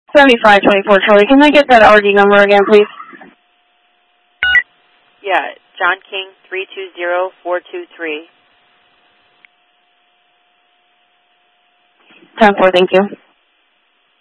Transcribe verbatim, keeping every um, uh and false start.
seventy-five twenty-four Charlie, can I get that R D number again, please? Yeah, John King, three two zero four two three. ten four, thank you.